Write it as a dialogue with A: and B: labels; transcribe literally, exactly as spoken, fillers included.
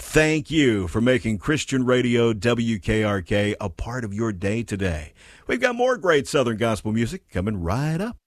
A: Thank you for making Christian Radio W K R K a part of your day today. We've got more great Southern gospel music coming right up.